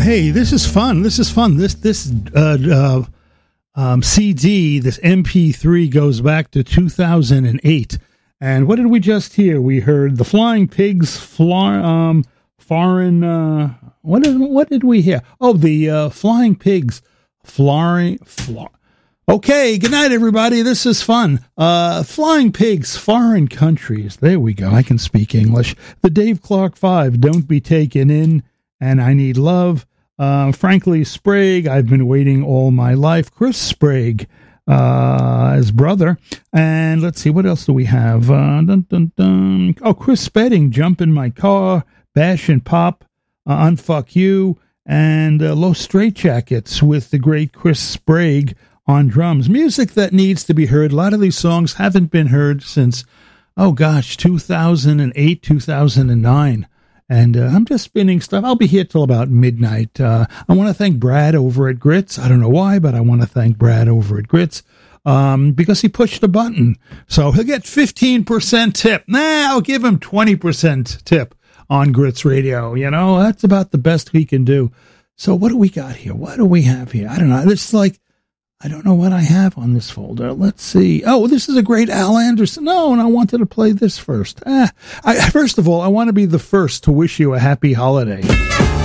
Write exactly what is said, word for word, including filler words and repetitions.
hey, this is fun. This is fun. This this uh, uh, um, C D, this M P three goes back to two thousand eight. And what did we just hear? We heard the Flying Pigs, fly, um, foreign. Uh, what did what did we hear? Oh, the uh, Flying Pigs, flying. Fly. Okay, good night, everybody. This is fun. Uh, Flying Pigs, Foreign Countries. There we go. I can speak English. The Dave Clark Five, Don't Be Taken In, and I Need Love. Uh, Frankly Sprague, I've Been Waiting All My Life. Chris Sprague, uh, his brother. And let's see, what else do we have? Uh, dun, dun, dun. Oh, Chris Spedding, Jump in My Car. Bash and Pop, uh, Unfuck You. And uh, Los Straitjackets with the great Chris Sprague on drums. Music that needs to be heard. A lot of these songs haven't been heard since, oh gosh, two thousand eight, two thousand nine. And uh, I'm just spinning stuff. I'll be here till about midnight. Uh, I want to thank Brad over at Grits. I don't know why, but I want to thank Brad over at Grits um, because he pushed a button. So he'll get fifteen percent tip. Nah, I'll give him twenty percent tip on Grits Radio. You know, that's about the best we can do. So what do we got here? What do we have here? I don't know. It's like, I don't know what I have on this folder. Let's see. Oh, this is a great Al Anderson. No, and I wanted to play this first. Ah, I, first of all, I want to be the first to wish you a happy holiday.